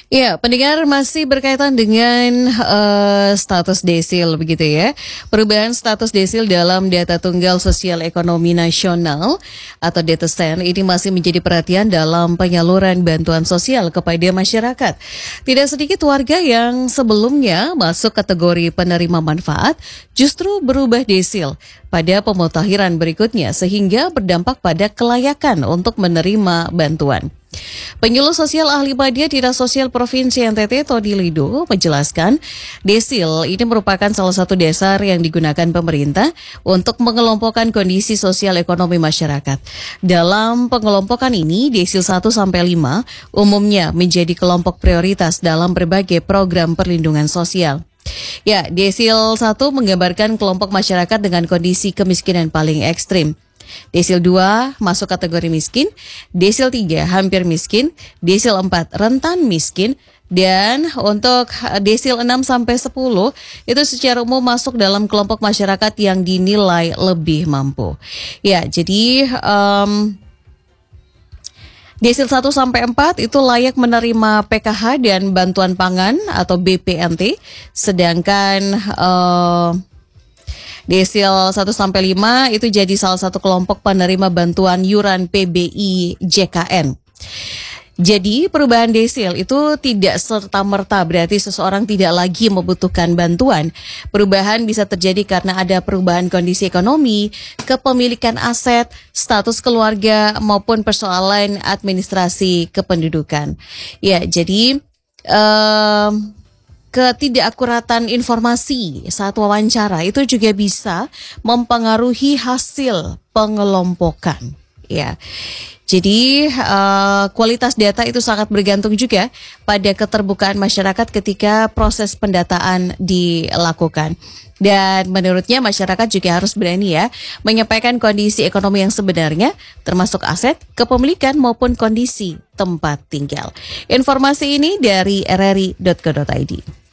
Ya, pendengar masih berkaitan dengan status desil begitu ya. Perubahan status desil dalam Data Tunggal Sosial Ekonomi Nasional atau DTSEN ini masih menjadi perhatian dalam penyaluran bantuan sosial kepada masyarakat. Tidak sedikit warga yang sebelumnya masuk kategori penerima manfaat justru berubah desil pada pemutahiran berikutnya sehingga berdampak pada kelayakan untuk menerima bantuan. Penyuluh sosial ahli media Dinas Sosial Provinsi NTT Todi Lido menjelaskan, desil ini merupakan salah satu dasar yang digunakan pemerintah untuk mengelompokkan kondisi sosial ekonomi masyarakat. Dalam pengelompokan ini, desil 1-5 umumnya menjadi kelompok prioritas dalam berbagai program perlindungan sosial. Ya, desil 1 menggambarkan kelompok masyarakat dengan kondisi kemiskinan paling ekstrim. Desil 2 masuk kategori miskin, desil 3 hampir miskin, desil 4 rentan miskin, dan untuk desil 6-10 itu secara umum masuk dalam kelompok masyarakat yang dinilai lebih mampu. Ya, jadi desil 1-4 itu layak menerima PKH dan bantuan pangan atau BPNT, sedangkan desil 1-5 itu jadi salah satu kelompok penerima bantuan yuran PBI JKN. Jadi perubahan desil itu tidak serta-merta berarti seseorang tidak lagi membutuhkan bantuan. Perubahan bisa terjadi karena ada perubahan kondisi ekonomi, kepemilikan aset, status keluarga maupun persoalan administrasi kependudukan. Ya, jadi ketidakakuratan informasi saat wawancara itu juga bisa mempengaruhi hasil pengelompokan. Ya, jadi kualitas data itu sangat bergantung juga pada keterbukaan masyarakat ketika proses pendataan dilakukan. Dan menurutnya masyarakat juga harus berani ya menyampaikan kondisi ekonomi yang sebenarnya termasuk aset, kepemilikan maupun kondisi tempat tinggal. Informasi ini dari rri.co.id.